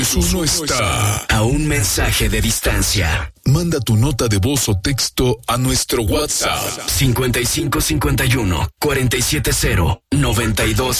uno está a un mensaje de distancia. Manda tu nota de voz o texto a nuestro WhatsApp 5551 470 92